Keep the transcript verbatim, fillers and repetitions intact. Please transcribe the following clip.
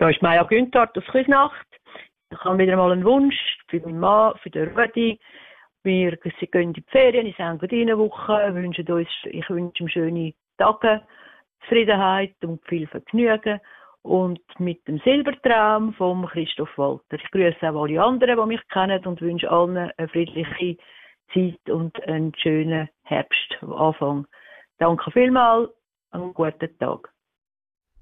Da ist Maja Günthardt aus Küsnacht. Ich habe wieder mal einen Wunsch für meinen Mann, für den Rudi. Wir sie gehen in die Ferien, in Engadinenwoche, wünschen uns, ich wünsche ihm schöne Tage, Zufriedenheit und viel Vergnügen. Und mit dem Silbertraum von Christoph Walter. Ich grüße auch alle anderen, die mich kennen, und wünsche allen eine friedliche Zeit und einen schönen Herbstanfang. Danke vielmals und einen guten Tag.